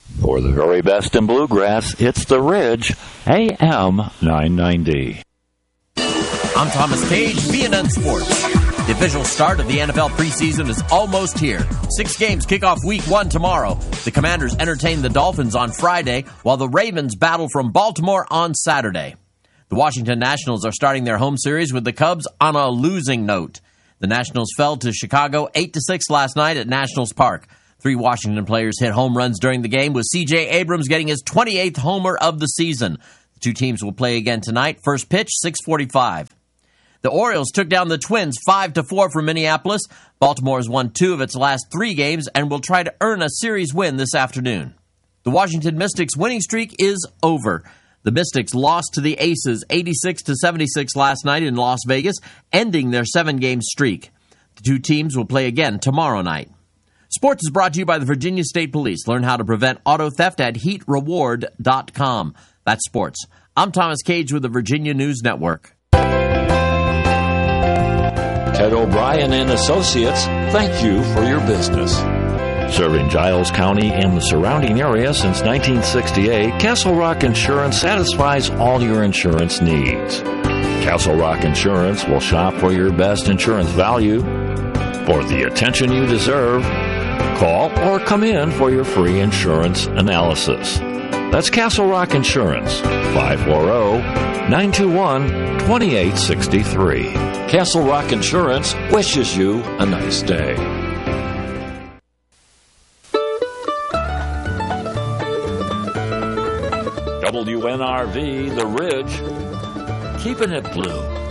For the very best in bluegrass, it's The Ridge, AM 990. I'm Thomas Cage, BNN Sports. The official start of the NFL preseason is almost here. 6 games kick off week 1 tomorrow. The Commanders entertain the Dolphins on Friday, while the Ravens battle from Baltimore on Saturday. The Washington Nationals are starting their home series with the Cubs on a losing note. The Nationals fell to Chicago 8-6 last night at Nationals Park. 3 Washington players hit home runs during the game, with C.J. Abrams getting his 28th homer of the season. The 2 teams will play again tonight. First pitch, 6:45. The Orioles took down the Twins 5-4 from Minneapolis. Baltimore has won 2 of its last 3 games and will try to earn a series win this afternoon. The Washington Mystics' winning streak is over. The Mystics lost to the Aces 86-76 last night in Las Vegas, ending their 7-game streak. The 2 teams will play again tomorrow night. Sports is brought to you by the Virginia State Police. Learn how to prevent auto theft at heatreward.com. That's sports. I'm Thomas Cage with the Virginia News Network. Ted O'Brien and Associates, thank you for your business. Serving Giles County and the surrounding area since 1968, Castle Rock Insurance satisfies all your insurance needs. Castle Rock Insurance will shop for your best insurance value. For the attention you deserve, call or come in for your free insurance analysis. That's Castle Rock Insurance, 540-921-2863. Castle Rock Insurance wishes you a nice day. WNRV, The Ridge, keeping it blue.